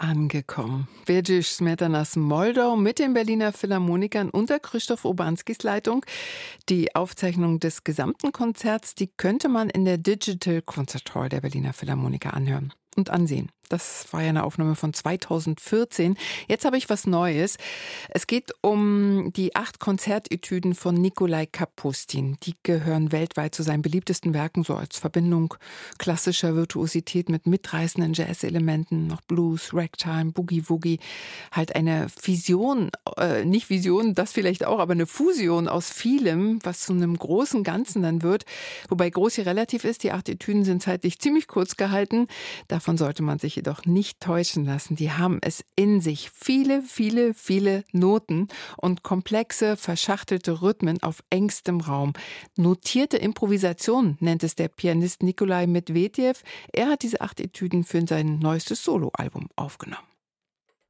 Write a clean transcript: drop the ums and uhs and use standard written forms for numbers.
Angekommen. Bedřich Smetana aus Moldau mit den Berliner Philharmonikern unter Krzysztof Urbanskis Leitung. Die Aufzeichnung des gesamten Konzerts, die könnte man in der Digital Concert Hall der Berliner Philharmoniker anhören und ansehen. Das war ja eine Aufnahme von 2014. Jetzt habe ich was Neues. Es geht um die 8 Konzertetüden von Nikolai Kapustin. Die gehören weltweit zu seinen beliebtesten Werken, so als Verbindung klassischer Virtuosität mit mitreißenden Jazz-Elementen, noch Blues, Ragtime, Boogie-Woogie. Halt eine Vision, nicht Vision, das vielleicht auch, aber eine Fusion aus vielem, was zu einem großen Ganzen dann wird. Wobei groß hier relativ ist, die 8 Etüden sind zeitlich ziemlich kurz gehalten. Davon sollte man sich jedoch nicht täuschen lassen. Die haben es in sich. Viele, viele, viele Noten und komplexe, verschachtelte Rhythmen auf engstem Raum. Notierte Improvisation nennt es der Pianist Nikolai Medvedev. Er hat diese 8 Etüden für sein neuestes Soloalbum aufgenommen.